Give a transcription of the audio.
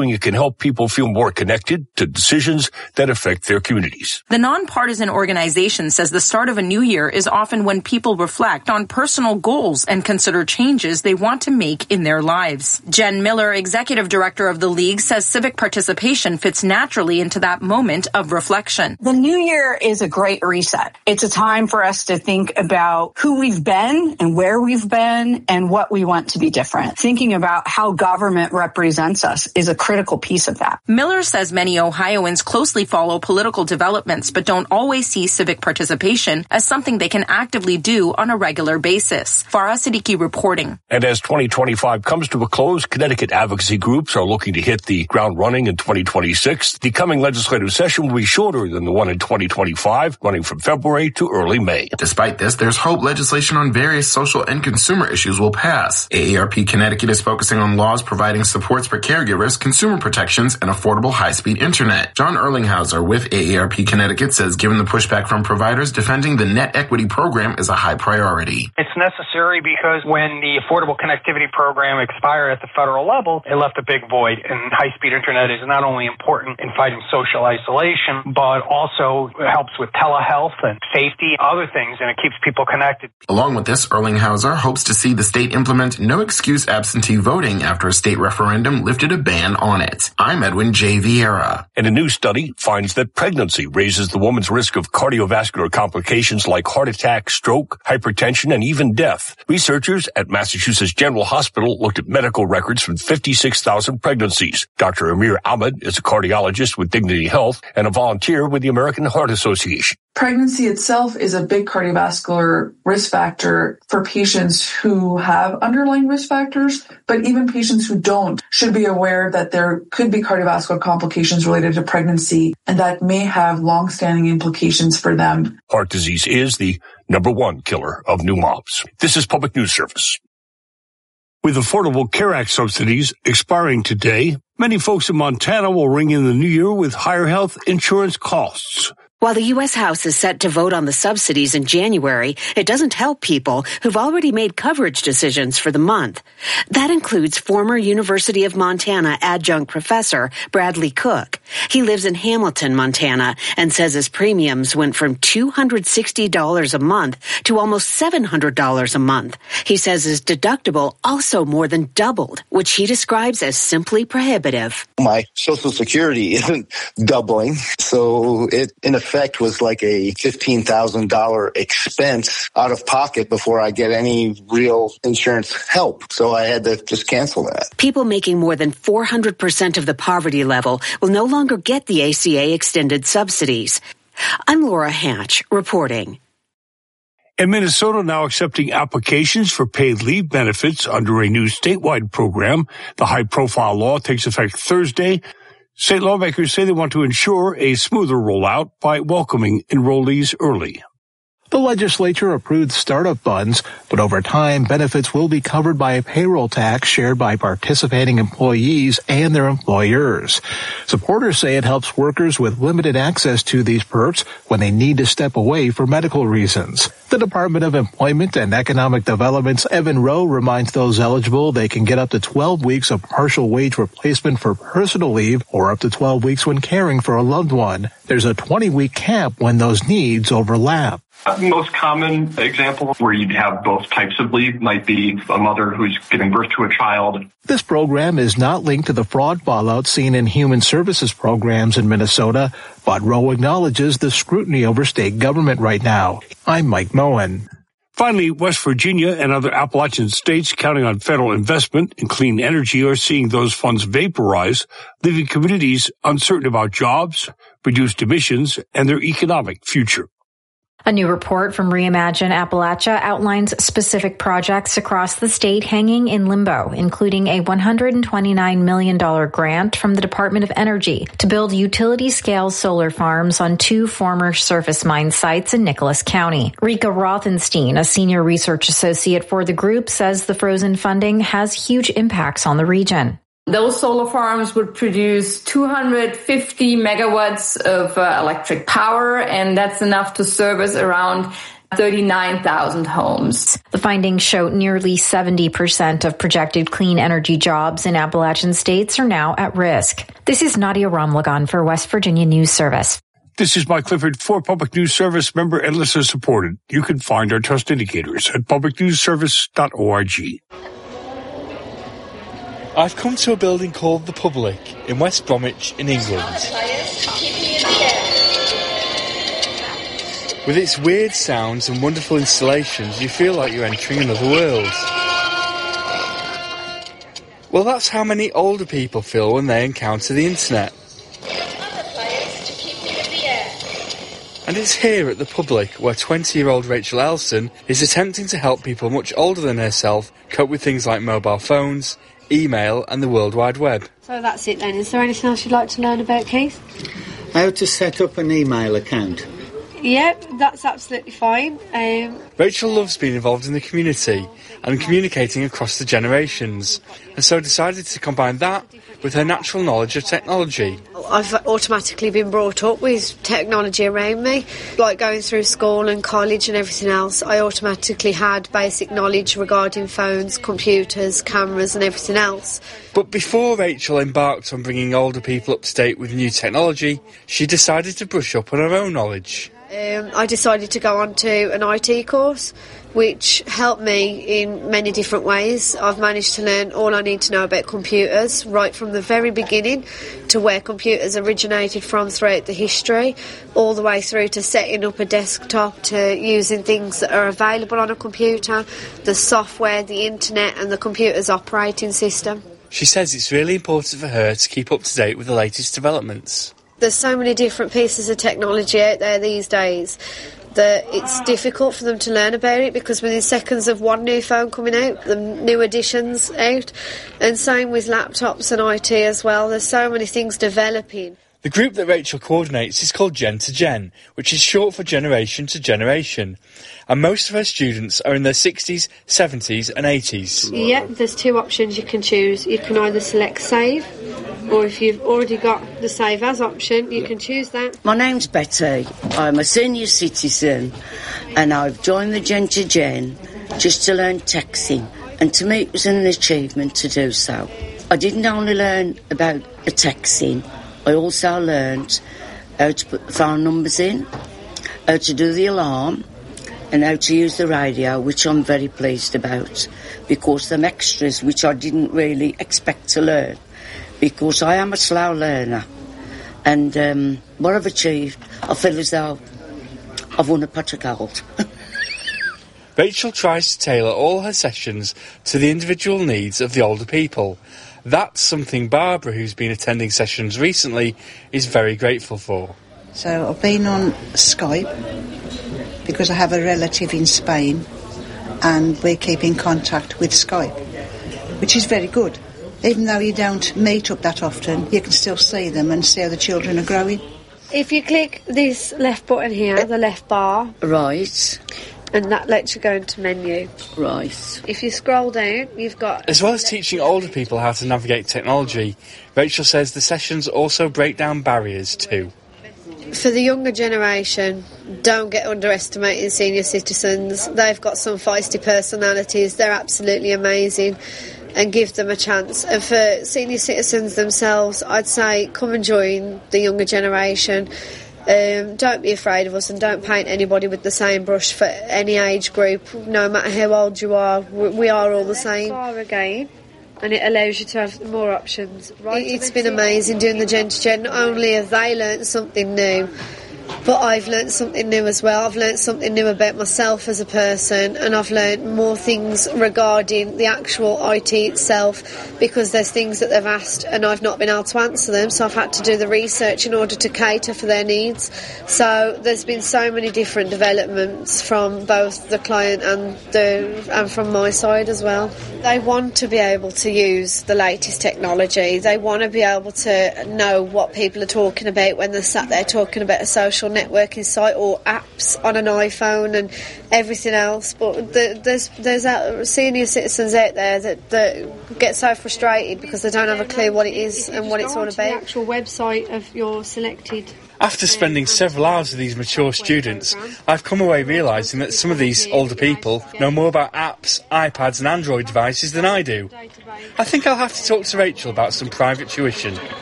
It can help people feel more connected to decisions that affect their communities. The nonpartisan organization says the start of a new year is often when people reflect on personal goals and consider changes they want to make in their lives. Jen Miller, executive director of the League, says civic participation fits naturally into that moment of reflection. The new year is a great reset. It's a time for us to think about who we've been and where we've been and what we want to be different. Thinking about how government represents us is a critical piece of that. Miller says many Ohioans closely follow political developments but don't always see civic participation as something they can actively do on a regular basis. Farah Siddiqui reporting. And as 2025 comes to a close, Connecticut advocacy groups are looking to hit the ground running in 2026. The coming legislative session will be shorter than the one in 2025, running from February to early May. Despite this, there's hope legislation on various social and consumer issues will pass. AARP Connecticut is focusing on laws providing supports for caregivers, consumer protections, and affordable high-speed internet. John Erlinghauser with AARP Connecticut says given the pushback from providers, defending the net equity program is a high priority. It's necessary because when the Affordable Connectivity Program expired at the federal level, it left a big void, and high-speed internet is not only important in fighting social isolation, but also helps with telehealth and safety, other things, and it keeps people connected. Along with this, Erlinghauser hopes to see the state implement no-excuse absentee voting after a state referendum lifted a ban on it. I'm Edwin J. Vieira. And a new study finds that pregnancy raises the woman's risk of cardiovascular complications like heart attack, stroke, hypertension, and even death. Researchers at Massachusetts General Hospital looked at medical records from 56,000 pregnancies. Dr. Amir Ahmed is a cardiologist with Dignity Health and a volunteer with the American Heart Association. Pregnancy itself is a big cardiovascular risk factor for patients who have underlying risk factors, but even patients who don't should be aware that there could be cardiovascular complications related to pregnancy, and that may have long-standing implications for them. Heart disease is the #1 killer of new moms. This is Public News Service. With Affordable Care Act subsidies expiring today, many folks in Montana will ring in the new year with higher health insurance costs. While the U.S. House is set to vote on the subsidies in January, it doesn't help people who've already made coverage decisions for the month. That includes former University of Montana adjunct professor Bradley Cook. He lives in Hamilton, Montana, and says his premiums went from $260 a month to almost $700 a month. He says his deductible also more than doubled, which he describes as simply prohibitive. My Social Security isn't doubling, so it, in effect, was like a $15,000 expense out of pocket before I get any real insurance help. So I had to just cancel that. People making more than 400% of the poverty level will no longer get the ACA extended subsidies. I'm Laura Hatch reporting. And Minnesota now accepting applications for paid leave benefits under a new statewide program. The high-profile law takes effect Thursday. State lawmakers say they want to ensure a smoother rollout by welcoming enrollees early. The legislature approved startup funds, but over time, benefits will be covered by a payroll tax shared by participating employees and their employers. Supporters say it helps workers with limited access to these perks when they need to step away for medical reasons. The Department of Employment and Economic Development's Evan Rowe reminds those eligible they can get up to 12 weeks of partial wage replacement for personal leave or up to 12 weeks when caring for a loved one. There's a 20-week cap when those needs overlap. The most common example where you'd have both types of leave might be a mother who's giving birth to a child. This program is not linked to the fraud fallout seen in human services programs in Minnesota, but Rowe acknowledges the scrutiny over state government right now. I'm Mike Moen. Finally, West Virginia and other Appalachian states counting on federal investment in clean energy are seeing those funds vaporize, leaving communities uncertain about jobs, reduced emissions, and their economic future. A new report from Reimagine Appalachia outlines specific projects across the state hanging in limbo, including a $129 million grant from the Department of Energy to build utility-scale solar farms on 2 former surface mine sites in Nicholas County. Rika Rothenstein, a senior research associate for the group, says the frozen funding has huge impacts on the region. Those solar farms would produce 250 megawatts of electric power, and that's enough to service around 39,000 homes. The findings show nearly 70% of projected clean energy jobs in Appalachian states are now at risk. This is Nadia Ramlagan for West Virginia News Service. This is Mike Clifford for Public News Service, member and listener supported. You can find our trust indicators at publicnewsservice.org. I've come to a building called The Public in West Bromwich in England. With its weird sounds and wonderful installations, you feel like you're entering another world. Well, that's how many older people feel when they encounter the internet. And it's here at The Public where 20-year-old Rachel Elson is attempting to help people much older than herself cope with things like mobile phones, email and the World Wide Web. So that's it then. Is there anything else you'd like to learn about, Keith? How to set up an email account. Yep, that's absolutely fine. Rachel loves being involved in the community and communicating across the generations, and so decided to combine that with her natural knowledge of technology. I've automatically been brought up with technology around me, like going through school and college and everything else. I automatically had basic knowledge regarding phones, computers, cameras and everything else. But before Rachel embarked on bringing older people up to date with new technology, she decided to brush up on her own knowledge. I decided to go on to an IT course, which helped me in many different ways. I've managed to learn all I need to know about computers, right from the very beginning to where computers originated from throughout the history, all the way through to setting up a desktop, to using things that are available on a computer, the software, the internet and the computer's operating system. She says it's really important for her to keep up to date with the latest developments. There's so many different pieces of technology out there these days that it's difficult for them to learn about it, because within seconds of one new phone coming out, the new editions out, and same with laptops and IT as well. There's so many things developing. The group that Rachel coordinates is called Gen to Gen, which is short for Generation to Generation. And most of her students are in their 60s, 70s and 80s. Yeah, there's two options you can choose. You can either select Save, or if you've already got the Save As option, you can choose that. My name's Betty. I'm a senior citizen and I've joined the Gen to Gen just to learn texting, and to me it was an achievement to do so. I didn't only learn about the texting, I also learned how to put the phone numbers in, how to do the alarm, and how to use the radio, which I'm very pleased about, because them extras which I didn't really expect to learn, because I am a slow learner. And what I've achieved, I feel as though I've won a pot of gold. Rachel tries to tailor all her sessions to the individual needs of the older people. That's something Barbara, who's been attending sessions recently, is very grateful for. So I've been on Skype because I have a relative in Spain and we keep in contact with Skype, which is very good. Even though you don't meet up that often, you can still see them and see how the children are growing. If you click this left button here, the left bar. Right. And that lets you go into menu. Right. If you scroll down, you've got... As well as teaching older people how to navigate technology, Rachel says the sessions also break down barriers too. For the younger generation, don't get underestimating senior citizens. They've got some feisty personalities. They're absolutely amazing, and give them a chance. And for senior citizens themselves, I'd say come and join the younger generation. Don't be afraid of us, and don't paint anybody with the same brush for any age group. No matter how old you are, we are all the same. Again, and it allows you to have more options. It's been amazing doing the Gen to Gen. Not only have they learnt something new, but I've learnt something new as well. I've learnt something new about myself as a person, and I've learnt more things regarding the actual IT itself, because there's things that they've asked and I've not been able to answer them, so I've had to do the research in order to cater for their needs. So there's been so many different developments from both the client and from my side as well. They want to be able to use the latest technology. They want to be able to know what people are talking about when they're sat there talking about a social social networking site or apps on an iPhone and everything else. But there's senior citizens out there that get so frustrated because they don't have a clue what it is and what it's all about. The actual website of your selected. After spending several hours with these mature students, I've come away realising that some of these older people know more about apps, iPads and Android devices than I do. I think I'll have to talk to Rachel about some private tuition.